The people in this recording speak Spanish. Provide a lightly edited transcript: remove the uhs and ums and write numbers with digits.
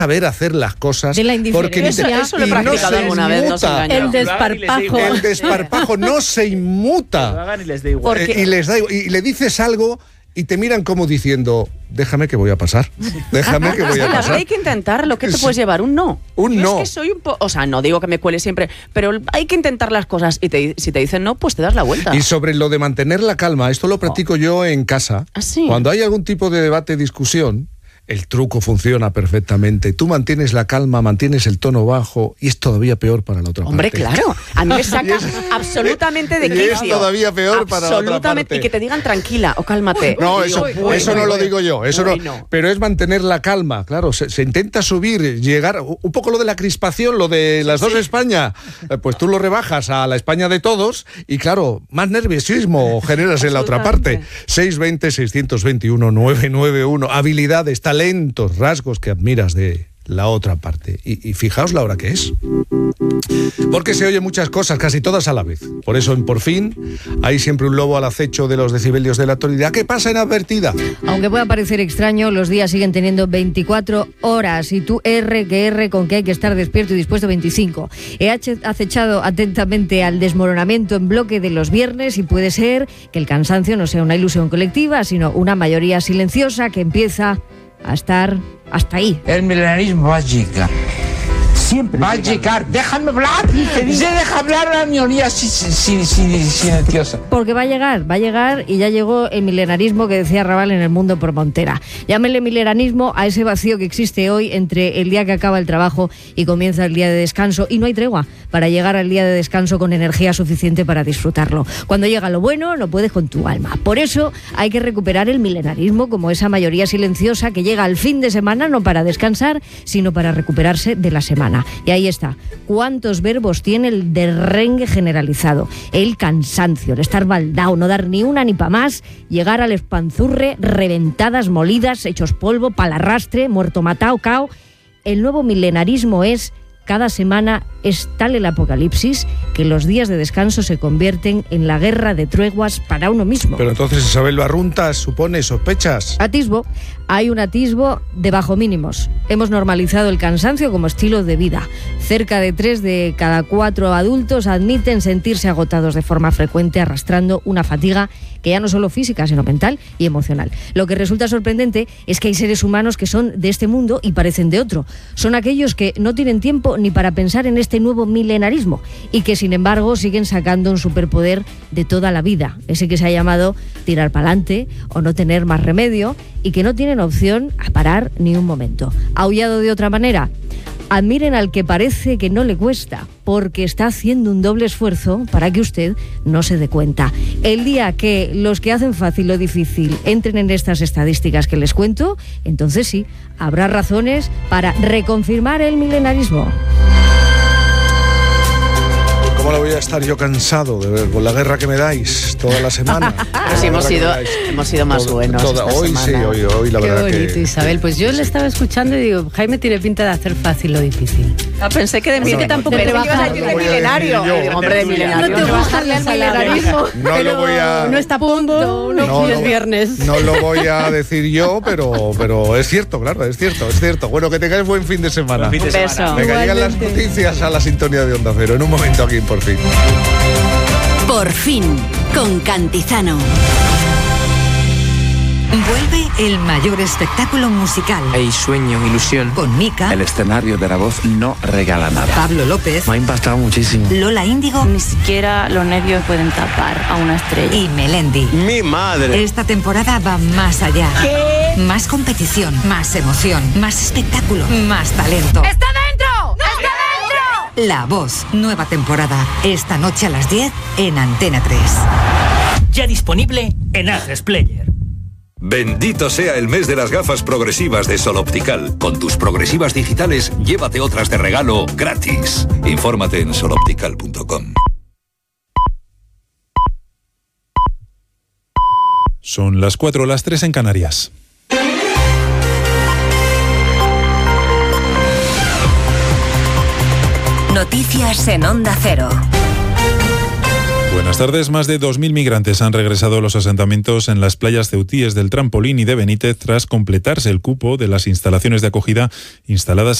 saber hacer las cosas. De la indiferencia. Eso lo he practicado alguna vez, no se engaña. El desparpajo. El desparpajo no se inmuta. Lo hagan y les da igual. Y les da igual. Y le dices algo y te miran como diciendo, déjame que voy a pasar. Déjame que voy a pasar. Hay que intentarlo. ¿Qué te puedes llevar? Un no. Un no. Es que soy un poco... O sea, no digo que me cuele siempre, pero hay que intentar las cosas. Y si te dicen no, pues te das la vuelta. Y sobre lo de mantener la calma, esto lo practico yo en casa. ¿Ah, sí? Cuando hay algún tipo de debate, discusión, el truco funciona perfectamente. Tú mantienes la calma, mantienes el tono bajo y es todavía peor para la otra parte. Hombre, claro. A mí me saca absolutamente de quicio. Y es todavía peor para la otra parte. Y que te digan tranquila o cálmate. No, eso no lo digo yo. Eso no. Pero es mantener la calma. Claro, se intenta subir, llegar... Un poco lo de la crispación, lo de las dos España. Pues tú lo rebajas a la España de todos y, claro, más nerviosismo generas en la otra parte. 620-621-991. Habilidades, talentos, rasgos que admiras de la otra parte. Y fijaos la hora que es. Porque se oyen muchas cosas, casi todas a la vez. Por eso en Por Fin hay siempre un lobo al acecho de los decibelios de la actualidad que pasa inadvertida. Aunque pueda parecer extraño, los días siguen teniendo 24 horas y tú con que hay que estar despierto y dispuesto 25. He acechado atentamente al desmoronamiento en bloque de los viernes y puede ser que el cansancio no sea una ilusión colectiva, sino una mayoría silenciosa que empieza a estar hasta ahí. El milenarismo va a llegar. Siempre va a llegar. ¡Déjame hablar! ¡Se deja hablar la minoría silenciosa! Porque va a llegar y ya llegó el milenarismo que decía Raval en El Mundo por Montera. Llámenle milenarismo a ese vacío que existe hoy entre el día que acaba el trabajo y comienza el día de descanso, y no hay tregua para llegar al día de descanso con energía suficiente para disfrutarlo. Cuando llega lo bueno, lo puedes con tu alma. Por eso hay que recuperar el milenarismo como esa mayoría silenciosa que llega al fin de semana no para descansar, sino para recuperarse de la semana. Y ahí está. ¿Cuántos verbos tiene el derrengue generalizado? El cansancio, el estar baldao, no dar ni una ni pa' más, llegar al espanzurre, reventadas, molidas, hechos polvo, palarrastre, muerto matao, cao. El nuevo milenarismo es: cada semana es tal el apocalipsis que los días de descanso se convierten en la guerra de treguas para uno mismo. Pero entonces Isabel lo arruntas, supone, sospechas. Atisbo. Hay un atisbo de bajo mínimos. Hemos normalizado el cansancio como estilo de vida. Cerca de 3 de cada 4 adultos admiten sentirse agotados de forma frecuente, arrastrando una fatiga que ya no solo física, sino mental y emocional. Lo que resulta sorprendente es que hay seres humanos que son de este mundo y parecen de otro. Son aquellos que no tienen tiempo ni para pensar en este nuevo milenarismo y que, sin embargo, siguen sacando un superpoder de toda la vida, ese que se ha llamado tirar pa'lante o no tener más remedio, y que no tienen opción a parar ni un momento. Aullado de otra manera: admiren al que parece que no le cuesta, porque está haciendo un doble esfuerzo para que usted no se dé cuenta. El día que los que hacen fácil lo difícil entren en estas estadísticas que les cuento, entonces sí, habrá razones para reconfirmar el milenarismo. ¿Cómo lo voy a estar yo cansado de ver con la guerra que me dais toda la semana? Pero sí, hemos sido más buenos. Hoy semana. Sí, hoy la Qué verdad que... Qué bonito, Isabel. Pues yo le estaba escuchando y digo, Jaime tiene pinta de hacer fácil lo difícil. Pensé que de mí que tampoco te ibas a bajar. decir de milenario. Hombre, de milenario. No te bajarle al milenarismo. No lo voy a... No está a punto, no es viernes. No lo voy a decir yo, pero es cierto, claro, es cierto. Bueno, que tengáis buen fin de semana. Un beso. Venga, llegan las noticias a la sintonía de Onda Cero. En un momento aquí en Por Fin. Por Fin, con Cantizano. Vuelve el mayor espectáculo musical. Hay sueño, ilusión. Con Mika. El escenario de La Voz no regala nada. Pablo López. Me ha impactado muchísimo. Lola Índigo. Ni siquiera los nervios pueden tapar a una estrella. Y Melendi. ¡Mi madre! Esta temporada va más allá. ¿Qué? Más competición, más emoción, más espectáculo, más talento. ¡Está dentro! ¡Está dentro! La Voz, nueva temporada. Esta noche a las 10 en Antena 3. Ya disponible en Atresplayer. Bendito sea el mes de las gafas progresivas de Sol Optical. Con tus progresivas digitales, llévate otras de regalo gratis. Infórmate en soloptical.com. Son las 4, las 3 en Canarias. Noticias en Onda Cero. Buenas tardes. Más de 2.000 migrantes han regresado a los asentamientos en las playas ceutíes del Trampolín y de Benítez tras completarse el cupo de las instalaciones de acogida instaladas